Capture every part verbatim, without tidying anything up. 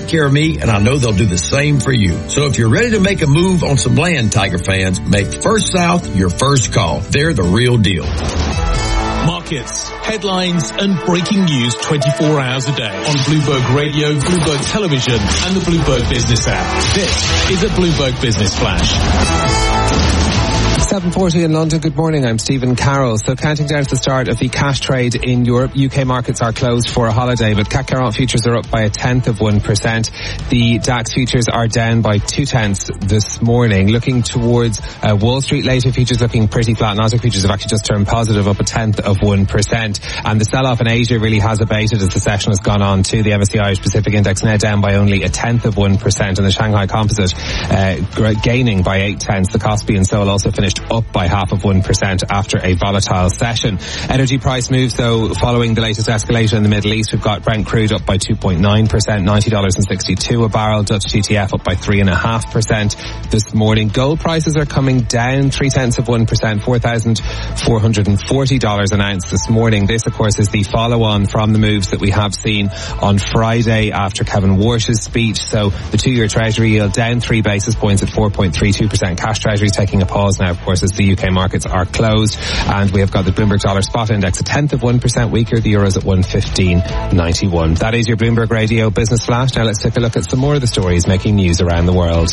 care of me, and I know they'll do the same for you. So if you're ready to make a move on some land, Tiger fans, make First South your first call. They're the real deal. Markets, headlines and breaking news twenty-four hours a day on Bloomberg Radio, Bloomberg Television and the Bloomberg Business app. This is a Bloomberg Business Flash. seven forty in London. Good morning. I'm Stephen Carroll. So counting down to the start of the cash trade in Europe, U K markets are closed for a holiday, but C A C quarante futures are up by a tenth of one percent. The DAX futures are down by two tenths this morning. Looking towards uh, Wall Street later, futures looking pretty flat. Nasdaq futures have actually just turned positive, up a tenth of one percent. And the sell-off in Asia really has abated as the session has gone on too. The M S C I Irish Pacific Index now down by only a tenth of one percent, and the Shanghai Composite uh, gaining by eight tenths. The Kospi and Seoul also finished up by half of one percent after a volatile session. Energy price moves though following the latest escalation in the Middle East. We've got Brent crude up by two point nine percent, ninety dollars and sixty-two a barrel. Dutch T T F up by three point five percent this morning. Gold prices are coming down three tenths of one percent, four thousand four hundred forty dollars an ounce this morning. This of course is the follow-on from the moves that we have seen on Friday after Kevin Warsh's speech. So the two-year Treasury yield down three basis points at four point three two percent. Cash Treasury taking a pause now, of course, as the U K markets are closed. And we have got the Bloomberg Dollar Spot Index a tenth of one percent weaker. The Euro's at one fifteen ninety-one. That is your Bloomberg Radio Business Flash. Now let's take a look at some more of the stories making news around the world.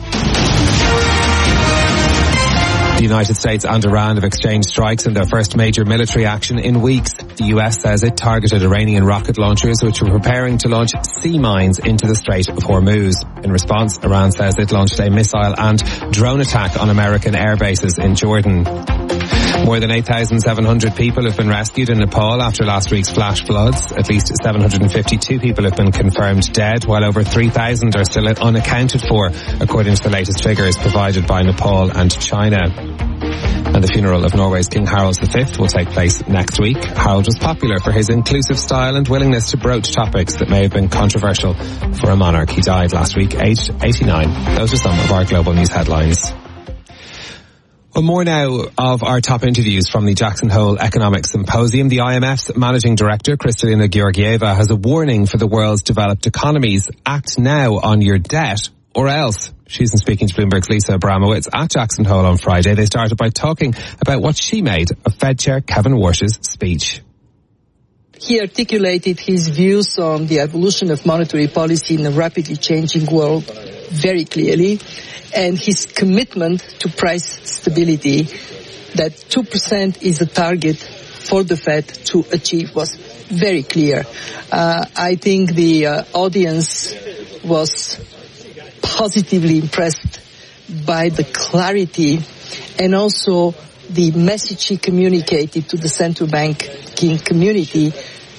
The United States and Iran have exchanged strikes in their first major military action in weeks. The U S says it targeted Iranian rocket launchers which were preparing to launch sea mines into the Strait of Hormuz. In response, Iran says it launched a missile and drone attack on American air bases in Jordan. More than eight thousand seven hundred people have been rescued in Nepal after last week's flash floods. At least seven hundred fifty-two people have been confirmed dead, while over three thousand are still unaccounted for, according to the latest figures provided by Nepal and China. And the funeral of Norway's King Harald the Fifth will take place next week. Harald was popular for his inclusive style and willingness to broach topics that may have been controversial for a monarch. He died last week, aged eighty-nine. Those are some of our global news headlines. Well, more now of our top interviews from the Jackson Hole Economic Symposium. The I M F's Managing Director, Kristalina Georgieva, has a warning for the world's developed economies. Act now on your debt, or else. She's been speaking to Bloomberg's Lisa Abramowitz at Jackson Hole on Friday. They started by talking about what she made of Fed Chair Kevin Warsh's speech. He articulated his views on the evolution of monetary policy in a rapidly changing world very clearly, and his commitment to price stability, that two percent is a target for the Fed to achieve, was very clear. Uh, I think the uh, audience was positively impressed by the clarity and also the message he communicated to the central banking community.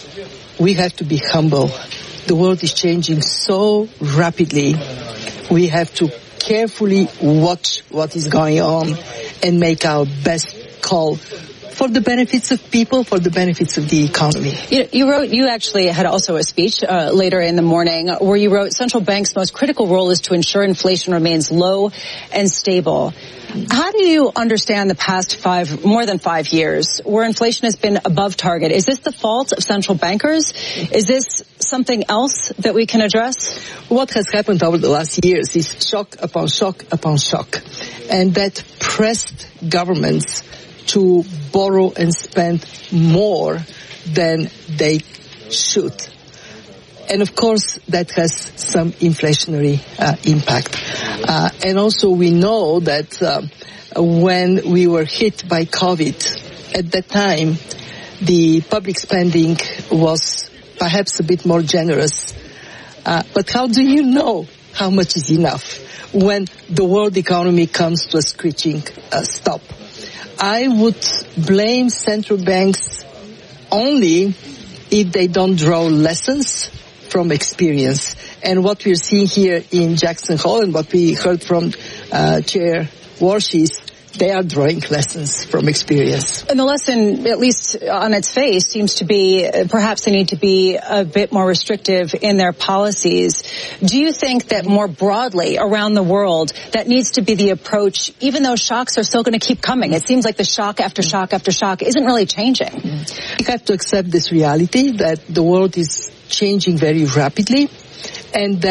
We have to be humble. The world is changing so rapidly. We have to carefully watch what is going on and make our best call for the benefits of people, for the benefits of the economy. You, you wrote, you actually had also a speech uh, later in the morning where you wrote, central bank's most critical role is to ensure inflation remains low and stable. How do you understand the past five, more than five years where inflation has been above target? Is this the fault of central bankers? Is this something else that we can address? What has happened over the last years is shock upon shock upon shock. And that pressed governments to borrow and spend more than they should. And of course, that has some inflationary uh, impact. Uh, and also we know that uh, when we were hit by COVID, at that time, the public spending was perhaps a bit more generous. Uh, but how do you know how much is enough when the world economy comes to a screeching uh, stop? I would blame central banks only if they don't draw lessons from experience. And what we're seeing here in Jackson Hole and what we heard from uh, Chair Warsh is they are drawing lessons from experience. And the lesson, at least on its face, seems to be perhaps they need to be a bit more restrictive in their policies. Do you think that more broadly around the world that needs to be the approach, even though shocks are still going to keep coming? It seems like the shock after shock after shock isn't really changing. You have to accept this reality that the world is changing very rapidly and that